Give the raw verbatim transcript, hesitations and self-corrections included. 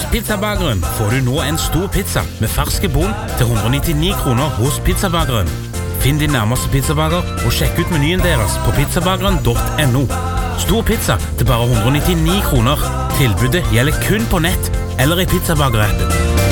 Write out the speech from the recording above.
Pizzabageren får du nå en stor pizza med ferske bonn til one hundred ninety-nine kroner hos Pizzabageren. Finn din nærmeste pizzabager og sjekk ut menyen deres på pizzabageren punktum no. Stor pizza til bare one hundred ninety-nine kroner. Tilbudet gjelder kun på nett eller i Pizzabager-appen.